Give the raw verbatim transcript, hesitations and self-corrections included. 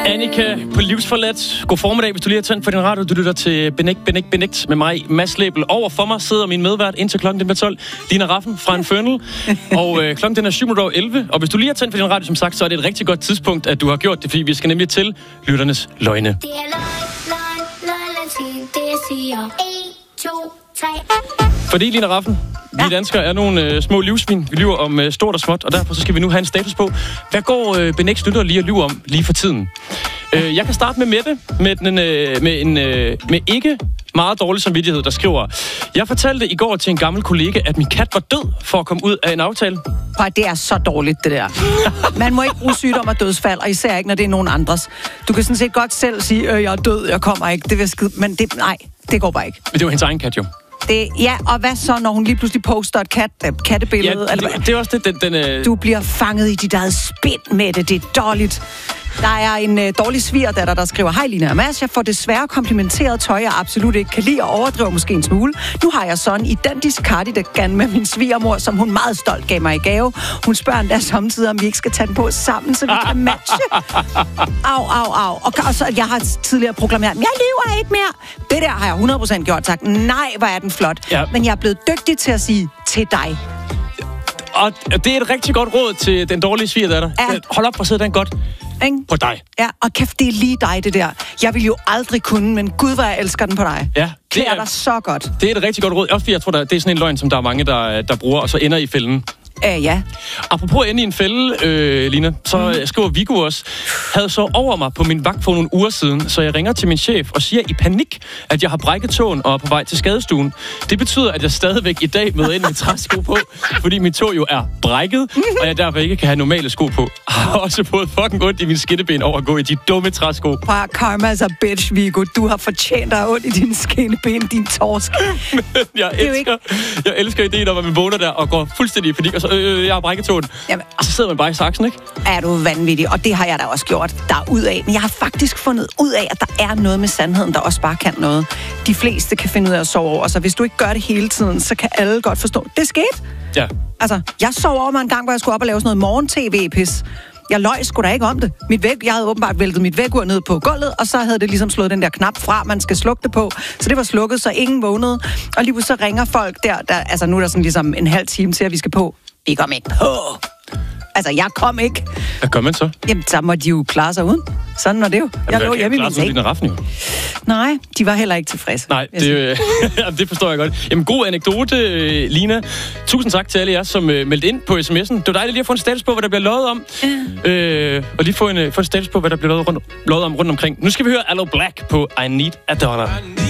Annika på Livsforladt. God formiddag, hvis du lige har tændt for din radio. Du lytter til Benægt, Benægt, Benægt med mig, Mads Lebel. Over for mig sidder min medvært indtil klokken den bliver tolv, Lina Raffen fra Infernal. Og øh, klokken den er syv minutter over elleve. Og hvis du lige har tændt for din radio, som sagt, så er det et rigtig godt tidspunkt, at du har gjort det, fordi vi skal nemlig til lytternes løgne. Det er løgn, løgn, løgn, det jeg siger. en, to, tre. Fordi, Lina Raffen, vi ja. danskere er nogle øh, små livsvin. Vi lyver om øh, stort og småt, og derfor så skal vi nu have en status på, hvad går øh, Benægts lytter lige at lyve om lige for tiden. Øh, jeg kan starte med Mette, med, den, øh, med en øh, med ikke meget dårlig samvittighed, der skriver: Jeg fortalte i går til en gammel kollega, at min kat var død for at komme ud af en aftale. Prøv, det er så dårligt, det der. Man må ikke bruge sygdom og dødsfald, og især ikke, når det er nogen andres. Du kan sådan set godt selv sige, øh, jeg er død, jeg kommer ikke, det vil skide, men det, nej, det går bare ikke. Men det var hendes egen kat jo. Det, ja, og hvad så, når hun lige pludselig poster et kat, kattebillede? Ja, det, det er også det, den... den øh... Du bliver fanget i dit eget spind med det, det er dårligt. Der er en øh, dårlig svigerdatter, der skriver: Hej Lina og Mads, jeg får desværre komplimenteret tøj, jeg absolut ikke kan lide og overdriver måske en smule. Nu har jeg sådan en identisk cardigan med min svigermor, som hun meget stolt gav mig i gave. Hun spørger endda samtidig, om vi ikke skal tage den på sammen, så vi kan matche. Au, au, au. Og, og så, jeg har tidligere proklameret, jeg lever ikke mere. Det der har jeg hundrede procent gjort, sagt. Nej, hvor er den flot. Ja. Men jeg er blevet dygtig til at sige til dig. Og det er et rigtig godt råd til den dårlige svigerdatter. Ja. Hold op, og sidde den godt Ingen? på dig. Ja, og kæft, det er lige dig, det der. Jeg vil jo aldrig kunne, men gud, hvor jeg elsker den på dig. Ja, det klæder er dig så godt. Det er et rigtig godt råd. Også fordi jeg tror, der, det er sådan en løgn, som der er mange, der, der bruger, og så ender i fælden. Øh, ja. Apropos at ende i en fælde, øh, Lina, så mm. skriver Viggo også: havde så over mig på min vagt for nogle uger siden, så jeg ringer til min chef og siger i panik, at jeg har brækket tåen og er på vej til skadestuen. Det betyder, at jeg stadigvæk i dag møder ind med træsko på, fordi min tå jo er brækket, og jeg derfor ikke kan have normale sko på. Jeg har også fået fucking ondt i mine skinneben over at gå i de dumme træsko. Prøv, karma is a bitch, Viggo. Du har fortjent dig ondt i dine skinneben, din torsk. Men jeg elsker, ikke... jeg elsker ideen om, at man vågner der og går fuldstændig i panik, og så øh, jeg har brækket tåen. Jamen, og så sidder man bare i saksen, ikke? Er du vanvittig, og det har jeg da også gjort derudaf. Men jeg har faktisk fundet ud af, at der er noget med sandheden, der også bare kan noget. De fleste kan finde ud af at sove over, så hvis du ikke gør det hele tiden, så kan alle godt forstå, det skete. Ja. Altså, jeg sov over mig en gang, hvor jeg skulle op og lave sådan noget morgen-tv-pis. Jeg løj sgu da ikke om det. Mit væg, jeg havde åbenbart væltet mit vægur ned på gulvet, og så havde det ligesom slået den der knap fra, man skal slukke det på. Så det var slukket, så ingen vågnede. Og lige så ringer folk der, der, altså nu er der sådan ligesom en halv time til, at vi skal på. Vi kom ikke på. Altså, jeg kom ikke. Hvad gør man så? Jamen, så må de jo klare sig uden. Sådan var det jo. Jeg lå hjemme i min seng. Lina Raffen jo. Nej, de var heller ikke tilfredse. Nej, det, det forstår jeg godt. Jamen, god anekdote, Lina. Tusind tak til alle jer, som uh, meldte ind på sms'en. Det var dejligt lige at få en status på, hvad der bliver løjet om. Ja. Øh, og lige få en, uh, få en status på, hvad der bliver løjet, rundt, løjet om rundt omkring. Nu skal vi høre Aloe Black på I Need a Dollar.